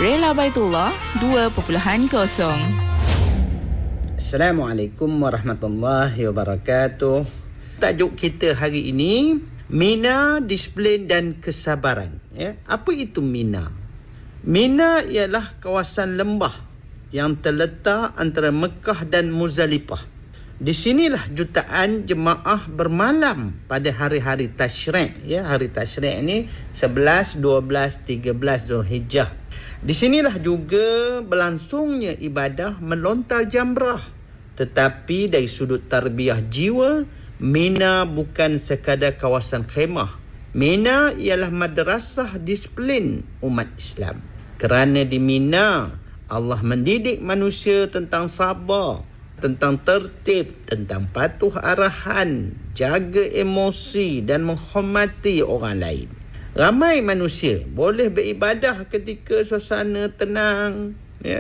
Rela Baitullah 2.0. Assalamualaikum warahmatullahi wabarakatuh. Tajuk kita hari ini, Mina, disiplin dan kesabaran. Apa itu Mina? Mina ialah kawasan lembah yang terletak antara Mekah dan Muzdalifah. Di sinilah jutaan jemaah bermalam pada hari-hari tasyrik. Hari tasyrik ini 11, 12, 13 Zulhijjah. Di sinilah juga berlangsungnya ibadah melontar jamrah. Tetapi dari sudut tarbiyah jiwa, Mina bukan sekadar kawasan khemah. Mina ialah madrasah disiplin umat Islam. Kerana di Mina, Allah mendidik manusia tentang sabar, tentang tertib, tentang patuh arahan, jaga emosi dan menghormati orang lain. Ramai manusia boleh beribadah ketika suasana tenang,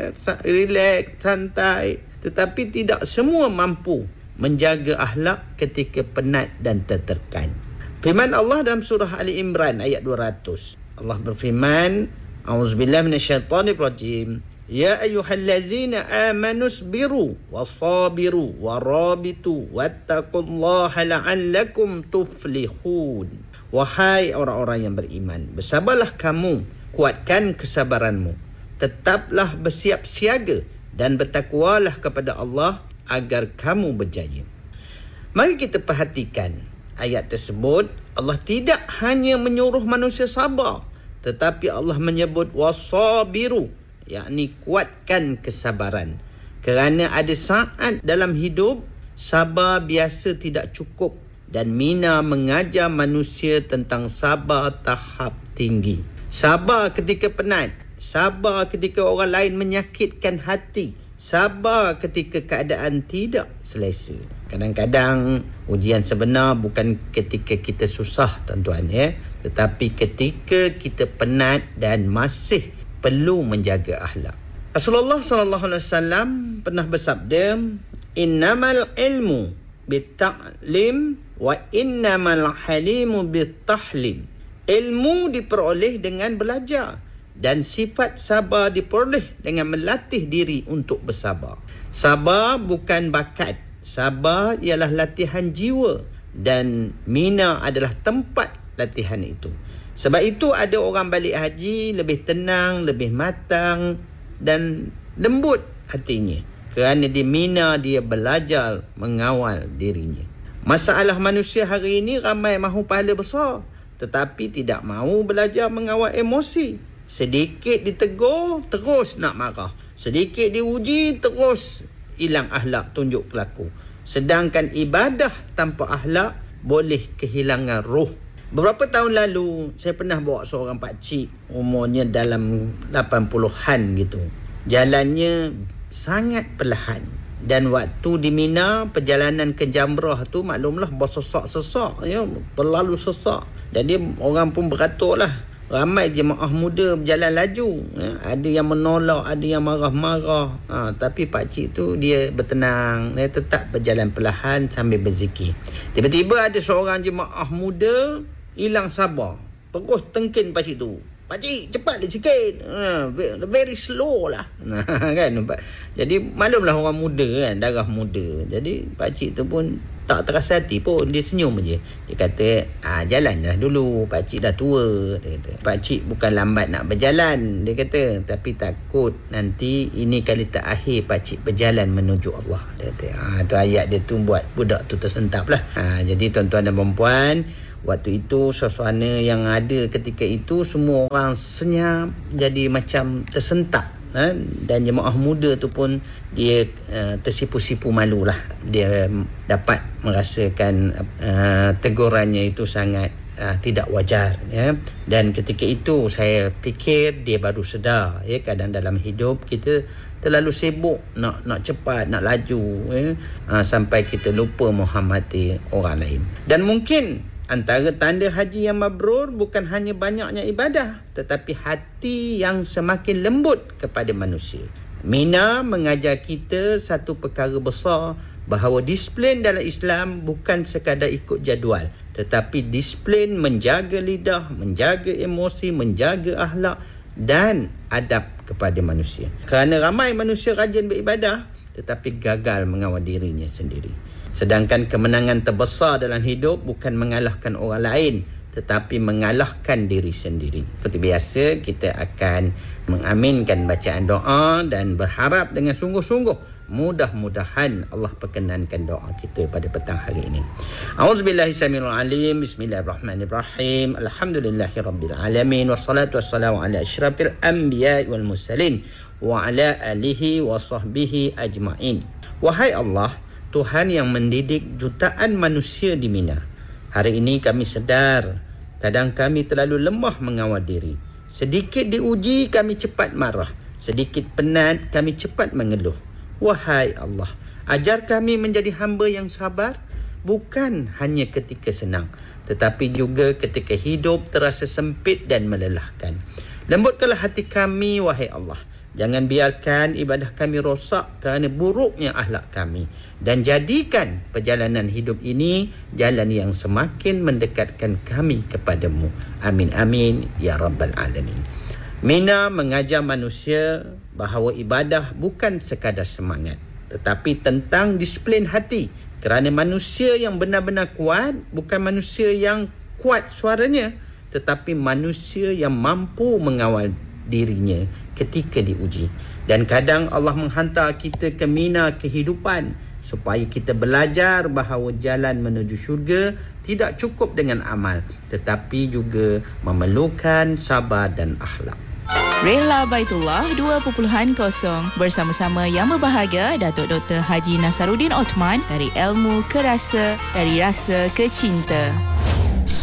relax, santai, tetapi tidak semua mampu menjaga akhlak ketika penat dan tertekan. Firman Allah dalam surah Ali Imran ayat 200. Allah berfirman, A'udzubillahi minasyaitonirrajim. Ya ayyuhallazina amanu sabiru wasabiru warabitu wattaqullaha la'allakum tuflihun. Wahai orang-orang yang beriman, bersabarlah kamu, kuatkan kesabaranmu, tetaplah bersiap siaga dan bertakwalah kepada Allah agar kamu berjaya. Mari kita perhatikan ayat tersebut. Allah tidak hanya menyuruh manusia sabar, tetapi Allah menyebut wasabiru, yakni kuatkan kesabaran. Kerana ada saat dalam hidup sabar biasa tidak cukup, dan Mina mengajar manusia tentang sabar tahap tinggi. Sabar ketika penat, sabar ketika orang lain menyakitkan hati, sabar ketika keadaan tidak selesa. Kadang-kadang ujian sebenar bukan ketika kita susah, tuan-tuan, tetapi ketika kita penat dan masih perlu menjaga akhlak. Rasulullah SAW pernah bersabda, innamal ilmu bitta'lim wa innamal halimu bittahlim. Ilmu diperoleh dengan belajar, dan sifat sabar diperoleh dengan melatih diri untuk bersabar. Sabar bukan bakat. Sabar ialah latihan jiwa, dan Mina adalah tempat latihan itu. Sebab itu ada orang balik haji lebih tenang, lebih matang dan lembut hatinya. Kerana di Mina dia belajar mengawal dirinya. Masalah manusia hari ini, ramai mahu pahala besar tetapi tidak mahu belajar mengawal emosi. Sedikit ditegur, terus nak marah. Sedikit diuji, terus hilang akhlak, tunjuk kelaku. Sedangkan ibadah tanpa akhlak boleh kehilangan roh. Beberapa tahun lalu, saya pernah bawa seorang pakcik, umurnya dalam 80-an gitu. Jalannya sangat perlahan. Dan waktu di Mina, perjalanan ke jamrah tu maklumlah bersesak-sesak, terlalu sesak. Jadi orang pun beratur lah. Ramai jemaah muda berjalan laju. Ada yang menolak, ada yang marah-marah. Tapi pakcik tu dia bertenang. Dia tetap berjalan perlahan sambil berzikir. Tiba-tiba ada seorang jemaah muda hilang sabar. Terus tengkin pakcik tu. Pakcik, cepatlah sikit. Very slow lah. Kan? Jadi maklumlah orang muda kan, darah muda. Jadi pakcik tu pun tak terasa hati pun, dia senyum je. Dia kata, jalanlah dulu, pakcik dah tua. Dia kata, pakcik bukan lambat nak berjalan, dia kata, tapi takut nanti ini kali terakhir pakcik berjalan menuju Allah. Dia kata, tu ayat dia tu buat budak tu tersentap lah. Jadi tuan-tuan dan perempuan, waktu itu suasana yang ada ketika itu semua orang senyap, jadi macam tersentap. Dan jemaah muda tu pun dia tersipu-sipu malu lah. Dia dapat merasakan tegurannya itu sangat tidak wajar. Dan ketika itu saya fikir dia baru sedar. Kadang dalam hidup kita terlalu sibuk nak cepat, nak laju, sampai kita lupa menghormati orang lain. Dan mungkin antara tanda haji yang mabrur bukan hanya banyaknya ibadah, tetapi hati yang semakin lembut kepada manusia. Mina mengajar kita satu perkara besar, bahawa disiplin dalam Islam bukan sekadar ikut jadual, tetapi disiplin menjaga lidah, menjaga emosi, menjaga akhlak dan adab kepada manusia. Kerana ramai manusia rajin beribadah tetapi gagal mengawal dirinya sendiri. Sedangkan kemenangan terbesar dalam hidup bukan mengalahkan orang lain tetapi mengalahkan diri sendiri. Seperti biasa, kita akan mengaminkan bacaan doa dan berharap dengan sungguh-sungguh mudah-mudahan Allah perkenankan doa kita pada petang hari ini. A'udzubillahi samiul alim. Bismillahirrahmanirrahim. Alhamdulillahirabbil alamin wassalatu wassalamu ala asyrafil anbiya'i wal mursalin wa ala alihi wa sahbihi ajma'in. Wahai Allah, Tuhan yang mendidik jutaan manusia di Mina, hari ini kami sedar kadang kami terlalu lemah mengawal diri. Sedikit diuji kami cepat marah, sedikit penat kami cepat mengeluh. Wahai Allah, ajar kami menjadi hamba yang sabar, bukan hanya ketika senang, tetapi juga ketika hidup terasa sempit dan melelahkan. Lembutkanlah hati kami, wahai Allah. Jangan biarkan ibadah kami rosak kerana buruknya akhlak kami. Dan jadikan perjalanan hidup ini jalan yang semakin mendekatkan kami kepadamu. Amin, amin, ya Rabbal Alamin. Mina mengajar manusia bahawa ibadah bukan sekadar semangat, tetapi tentang disiplin hati. Kerana manusia yang benar-benar kuat bukan manusia yang kuat suaranya, tetapi manusia yang mampu mengawal dirinya ketika diuji. Dan kadang Allah menghantar kita ke mina kehidupan supaya kita belajar bahawa jalan menuju syurga tidak cukup dengan amal, tetapi juga memerlukan sabar dan akhlak. Rela Baitullah 2.0 bersama-sama yang berbahagia Datuk Dr. Haji Nasaruddin Othman dari ilmu ke rasa, dari rasa ke cinta.